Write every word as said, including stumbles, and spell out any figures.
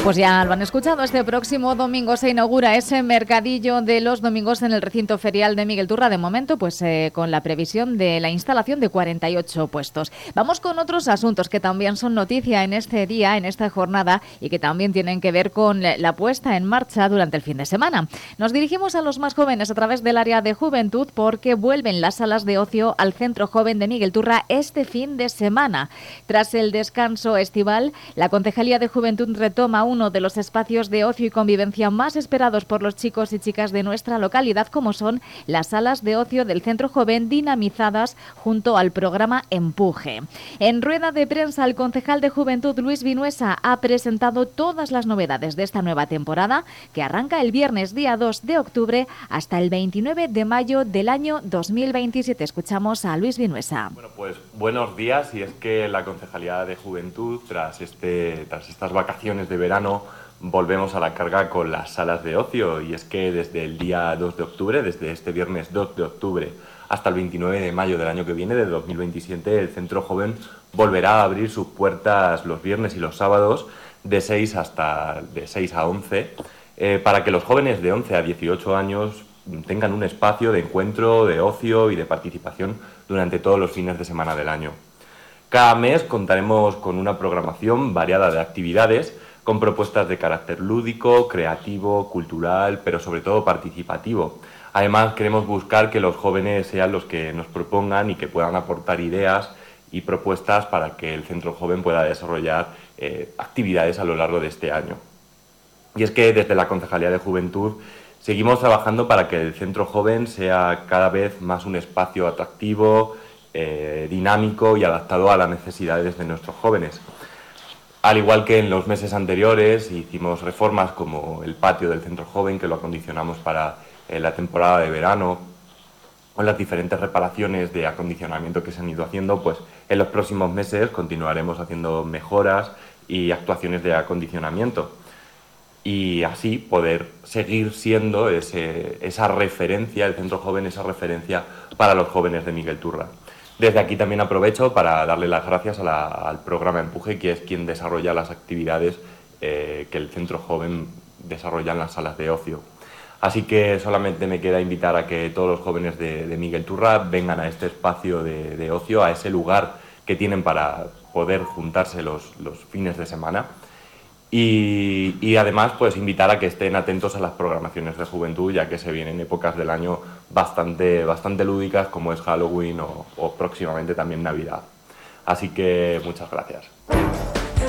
Pues ya lo han escuchado, este próximo domingo se inaugura ese mercadillo de los domingos en el recinto ferial de Miguel Turra, de momento pues eh, con la previsión de la instalación de cuarenta y ocho puestos. Vamos con otros asuntos que también son noticia en este día, en esta jornada, y que también tienen que ver con la puesta en marcha durante el fin de semana. Nos dirigimos a los más jóvenes a través del área de juventud porque vuelven las salas de ocio al Centro Joven de Miguel Turra este fin de semana. Tras el descanso estival, la Concejalía de Juventud retoma un uno de los espacios de ocio y convivencia más esperados por los chicos y chicas de nuestra localidad, como son las salas de ocio del Centro Joven, dinamizadas junto al programa Empuje. En rueda de prensa, el concejal de Juventud, Luis Vinuesa, ha presentado todas las novedades de esta nueva temporada, que arranca el viernes día dos de octubre hasta el veintinueve de mayo del año dos mil veintisiete. Escuchamos a Luis Vinuesa. Bueno, pues buenos días, y es que la Concejalía de Juventud, tras, este, tras estas vacaciones de verano, volvemos a la carga con las salas de ocio, y es que desde el día dos de octubre, desde este viernes dos de octubre hasta el veintinueve de mayo del año que viene, de dos mil veintisiete, el Centro Joven volverá a abrir sus puertas los viernes y los sábados de seis hasta de seis a once, eh, para que los jóvenes de once a dieciocho años tengan un espacio de encuentro, de ocio y de participación durante todos los fines de semana del año. Cada mes contaremos con una programación variada de actividades, con propuestas de carácter lúdico, creativo, cultural, pero sobre todo participativo. Además, queremos buscar que los jóvenes sean los que nos propongan y que puedan aportar ideas y propuestas para que el Centro Joven pueda desarrollar eh, actividades a lo largo de este año. Y es que desde la Concejalía de Juventud seguimos trabajando para que el Centro Joven sea cada vez más un espacio atractivo, eh, dinámico y adaptado a las necesidades de nuestros jóvenes. Al igual que en los meses anteriores, hicimos reformas como el patio del Centro Joven, que lo acondicionamos para eh, la temporada de verano, o las diferentes reparaciones de acondicionamiento que se han ido haciendo. Pues en los próximos meses continuaremos haciendo mejoras y actuaciones de acondicionamiento, y así poder seguir siendo ese, esa referencia, el Centro Joven, esa referencia para los jóvenes de Miguel Turra. Desde aquí también aprovecho para darle las gracias a la, al programa Empuje, que es quien desarrolla las actividades eh, que el Centro Joven desarrolla en las salas de ocio. Así que solamente me queda invitar a que todos los jóvenes de, de Miguel Turra vengan a este espacio de, de ocio, a ese lugar que tienen para poder juntarse los, los fines de semana. Y, y además, pues invitar a que estén atentos a las programaciones de juventud, ya que se vienen épocas del año bastante, bastante lúdicas, como es Halloween o, o próximamente también Navidad. Así que muchas gracias.